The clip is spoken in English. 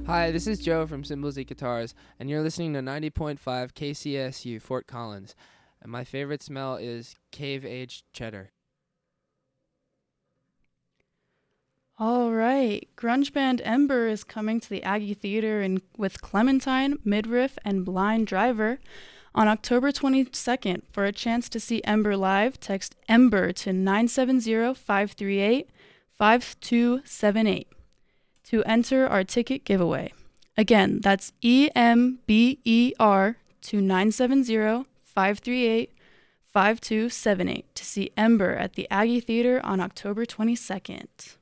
Hi, this is Joe from Cymbals and Guitars, and you're listening to 90.5 KCSU, Fort Collins. And my favorite smell is cave-aged cheddar. All right. Grunge band Ember is coming to the Aggie Theater with Clementine, Midriff, and Blind Driver on October 22nd. For a chance to see Ember live, text Ember to 970-538-5278 to enter our ticket giveaway. Again, that's EMBER to 970-538-5278 to see Ember at the Aggie Theater on October 22nd.